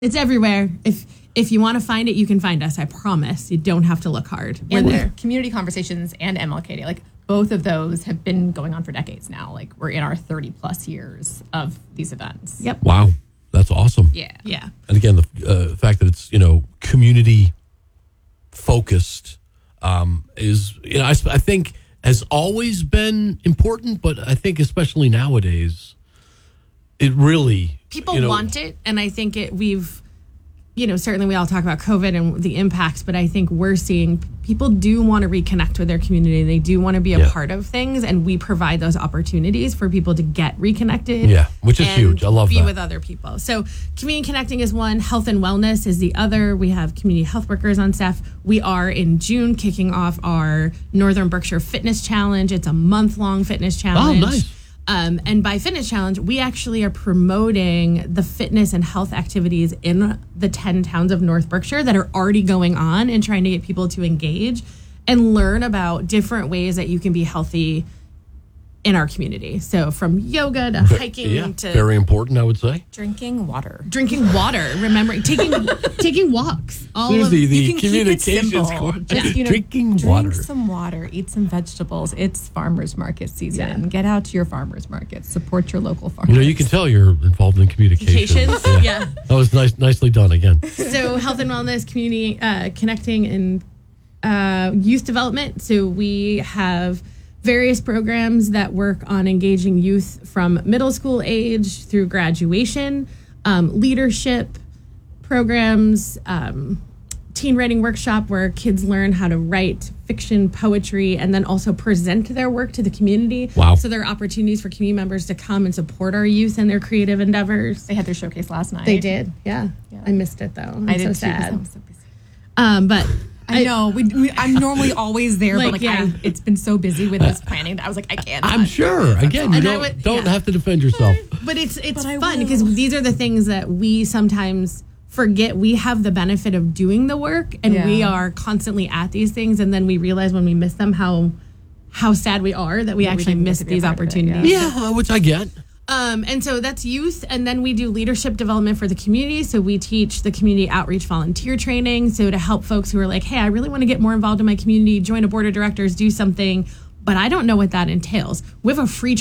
It's everywhere. If you want to find it, you can find us. I promise. You don't have to look hard. We're And there. Community Conversations and MLK Day, like both of those have been going on for decades now. Like we're in our 30 plus years of these events. Yep. Wow, that's awesome. Yeah. Yeah. And again, the fact that it's community focused is I think has always been important, but I think especially nowadays, it really People want it, and I think we've certainly we all talk about COVID and the impacts, but I think we're seeing people do want to reconnect with their community. They do want to be a part of things, and we provide those opportunities for people to get reconnected. Yeah, which is huge. I love be that. with other people. So community connecting is one, health and wellness is the other. We have community health workers on staff. We are in June kicking off our Northern Berkshire Fitness Challenge. It's a month-long fitness challenge. Oh, nice. And by Fitness Challenge, we actually are promoting the fitness and health activities in the 10 towns of North Berkshire that are already going on and trying to get people to engage and learn about different ways that you can be healthy in our community. So from yoga to hiking to very important, I would say. Drinking water. Drinking water, remembering, taking walks. All Here's of the communications course. Drinking water. Drink some water, eat some vegetables. It's farmers market season. Yeah. Get out to your farmers market. Support your local farmers. You can tell you're involved in communications. Yeah. That was nicely done again. So health and wellness, community connecting, and youth development. So we have various programs that work on engaging youth from middle school age through graduation, leadership programs, teen writing workshop where kids learn how to write fiction, poetry, and then also present their work to the community. Wow. So there are opportunities for community members to come and support our youth in their creative endeavors. They had their showcase last night. They did, yeah. I missed it, though. I did so too, sad. 'cause I was so busy. But I know. I'm normally always there, but yeah. it's been so busy with this planning that I was like, I can't. I'm sure. Again, you don't have to defend yourself. But it's fun because these are the things that we sometimes forget. We have the benefit of doing the work, and we are constantly at these things, and then we realize when we miss them how sad we are that we actually missed these opportunities. Yeah, which I get. And so that's youth. And then we do leadership development for the community. So we teach the community outreach volunteer training. So to help folks who are like, hey, I really want to get more involved in my community, join a board of directors, do something, but I don't know what that entails. We have a free